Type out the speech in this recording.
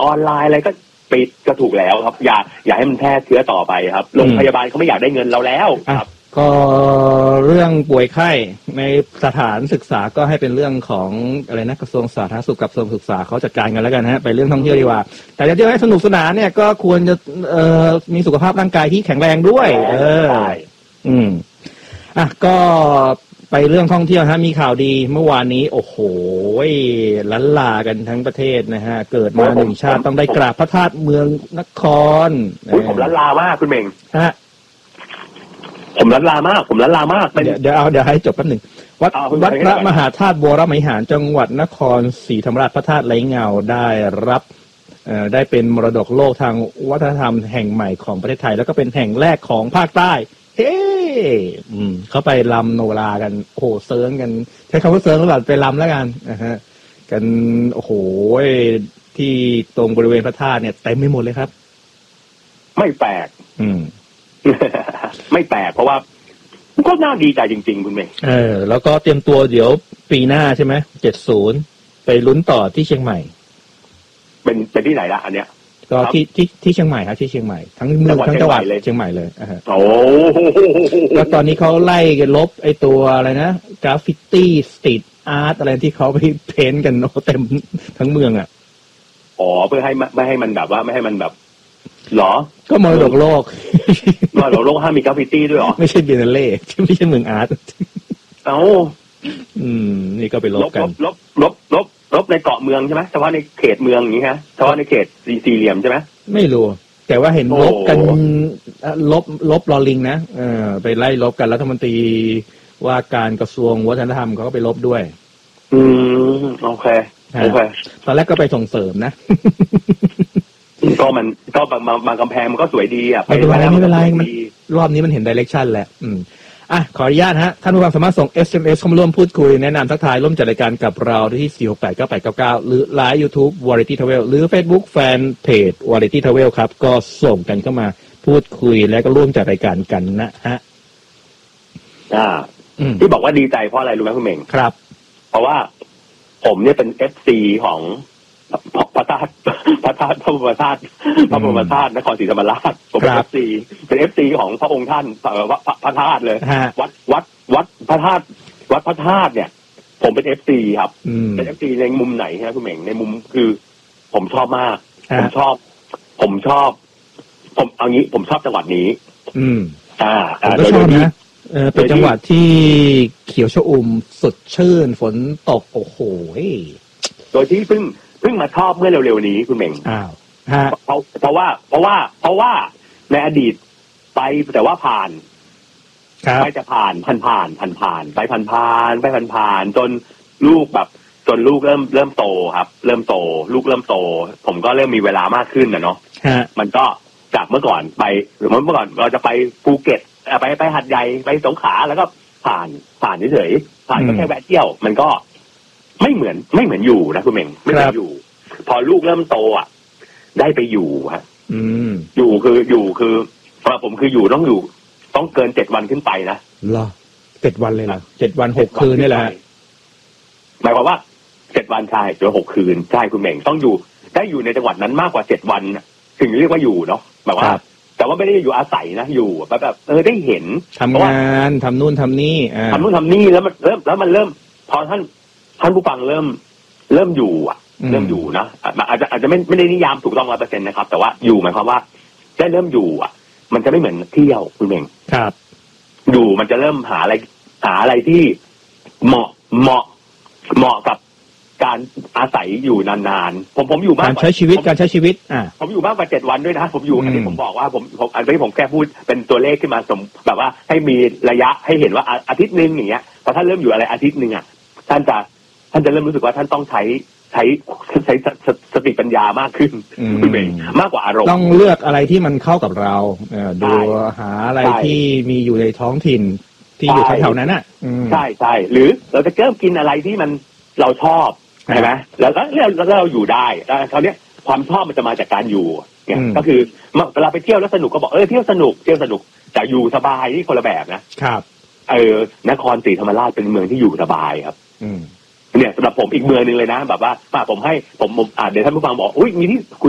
ออนไลน์อะไรก็ปิดก็ถูกแล้วครับอย่าให้มันแพร่เชื้อต่อไปครับโรงพยาบาลเขาไม่อยากได้เงินเราแล้วครับก็เรื่องป่วยไข้ในสถานศึกษาก็ให้เป็นเรื่องของอะไรนะกระทรวงสาธารณสุขกับกระทรวงศึกษาเขาจัดการกันแล้วกันฮะไปเรื่องท่องเที่ยวดีกว่าแต่จะเที่ยวให้สนุกสนานเนี่ยก็ควรจะมีสุขภาพร่างกายที่แข็งแรงด้วยใช่ก็ไปเรื่องท่องเที่ยวฮะมีข่าวดีเมื่อวานนี้โอ้โหล้านลากันทั้งประเทศนะฮะเกิดมาหนึ่งชาติต้องได้กราบพระธาตุเมืองนครผมล้านลามากคุณเมงฮะผมล้านลามากเดี๋ยวให้จบแป๊บหนึ่งวัดพระมหาธาตุวรมหิหารจังหวัดนครศรีธรรมราชพระธาตุไร้เงาได้รับได้เป็นมรดกโลกทางวัฒนธรรมแห่งใหม่ของประเทศไทยแล้วก็เป็นแห่งแรกของภาคใต้เฮ้เขาไปรำโนรากันโอ้โหเซิร์งกันใช้คำว่าเซิร์งแล้วแบบไปรำแล้วกันกันโอ้โหที่ตรงบริเวณพระธาตุเนี่ยเต็มไปหมดเลยครับไม่แปลกไม่แปลกเพราะว่าก็น่าดีใจจริงๆคุณเมย์แล้วก็เตรียมตัวเดี๋ยวปีหน้าใช่ไหม70ไปลุ้นต่อที่เชียงใหม่เป็นที่ไหนละอันเนี้ยก็ที่เชียงใหม่ครับที่เชียงใหม่ทั้งเมืองทั้งจังหวัดเชียงใหม่เลยโอ้แล้วตอนนี้เขาไล่กันลบไอ้ตัวอะไรนะกราฟฟิตี้สตรีทอาร์ตอะไรที่เขาไปเพ้นกันเต็มทั้งเมืองเพื่อให้ไม่ให้มันแบบว่าไม่ให้มันแบบหรอก็มรดกโลกมรดกโลกห้ามมีกราฟฟิตี้ด้วยหรอไม่ใช่เบียนเล่ไม่ใช่เมืองอาร์ตนี่ก็ไปลบกันลบในเกาะเมืองใช่ไหมเฉพาะในเขตเมืองอย่างนี้ฮะเฉพาะในเขตสี่เหลี่ยมใช่ไหมไม่รู้แต่ว่าเห็นลบกันลบลอลิงนะไปไล่ลบกันรัฐมนตรีว่าการกระทรวงวัฒนธรรมเขาก็ไปลบด้วยโอเคตอนแรกก็ไปส่งเสริมนะก็บางกำแพงมันก็สวยดีไม่เป็นไรรอบนี้มันเห็นไดเรกชันแล้วขออนุญาตฮะท่านผู้ฟังสามารถส่ง SMS เข้ามาร่วมพูดคุยแนะนำทักทายร่วมจัดรายการกับเราที่ 4689899 หรือ Line YouTube Variety Travel หรือ Facebook Fanpage Variety Travel ครับก็ส่งกันเข้ามาพูดคุยและก็ร่วมจัดรายการกันนะฮะที่บอกว่าดีใจเพราะอะไรรู้ไหมคุณเม่งครับเพราะว่าผมเนี่ยเป็น FC ของพระธาตุพระบรมธาตุนครศรีธรรมราชผมเป็น FC ของพระองค์ท่านพระธาตุเลยวัดพระธาตุเนี่ยผมเป็น FC ครับเป็น FC ในมุมไหนฮะคุณเหม่งในมุมคือผมชอบมากผมชอบเอางี้ผมชอบจังหวัดนี้โดยชอบนะเป็นจังหวัดที่เขียวชอุ่มสดชื่นฝนตกโอ้โหโดยที่เพิ่งมาชอบเมื่อเร็วๆนี้คุณเหม่งเพราะว่าในอดีตไปแต่ว่าผ่านไปจะผ่านไปผ่านจนลูกแบบจนลูกเริ่มโตครับเริ่มโตลูกเริ่มโตผมก็เริ่มมีเวลามากขึ้นนะเนาะมันก็จากเมื่อก่อนไปหรือเมื่อก่อนเราจะไปภูเก็ตไปหาดใหญ่ไปสงขลาแล้วก็ผ่านเฉยๆผ่านก็แค่แวะเที่ยวมันก็ไม่เหมือนอยู่นะคุณเหม่งไม่เหมือนอยู่พอลูกเริ่มโตได้ไปอยู่ฮะอยู่คือสำหรับผมคือต้องเกิน7 วันขึ้นไปนะเหรอ7 วันเลยเหรอ7 วัน6 คืนนี่แหละหมายความว่า7 วันใช่หรือ6 คืนใช่คุณเหม่งต้องอยู่ได้อยู่ในจังหวัดนั้นมากกว่า7 วันถึงเรียกว่าอยู่เนาะแบบว่าแต่ว่าไม่ได้อยู่อาศัยนะอยู่แบบได้เห็นทำงานทำนู่นทำนี่แล้วมันเริ่มพอท่านผู้ฟังเริ่มอยู่เริ่มอยู่นะอาจจะไม่ได้นิยามถูกต้อง 100% นะครับแต่ว่าอยู่หมายความว่าได้เริ่มอยู่มันจะไม่เหมือนเที่ยวคุณเองครับอยู่มันจะเริ่มหาอะไรที่เหมาะกับการอาศัยอยู่นานๆผมอยู่มากการใช้ชีวิตผมอยู่มากกว่า7 วันด้วยนะผมอยู่อันนี้ผมบอกว่าผมอันนี้ผมแค่พูดเป็นตัวเลขขึ้นมาแบบว่าให้มีระยะให้เห็นว่าอาทิตย์นึงอย่างเงี้ยพอท่านเริ่มอยู่อะไรอาทิตย์นึงท่านจะเริ่มรู้สึกว่าท่านต้องใช้สติปัญญามากขึ้นมากกว่าอารมณ์ต้องเลือกอะไรที่มันเข้ากับเราดูหาอะไรที่มีอยู่ในท้องถิ่นที่อยู่แถวๆนั้นน่ะใช่หรือเราจะเริ่มกินอะไรที่มันเราชอบใช่ไหมแล้วเราอยู่ได้แล้วคราวนี้ความชอบมันจะมาจากการอยู่เนี่ยก็คือเวลาไปเที่ยวแล้วสนุกก็บอกเที่ยวสนุกแต่อยู่สบายที่คนละแบบนะครับนครศรีธรรมราชเป็นเมืองที่อยู่สบายครับเนี่ยสำหรับผมอีกเมืองนึงเลยนะแบบว่าผมให้ผมเดี๋ยวท่านผู้ฟังบอกอุ้ยมีที่คุณ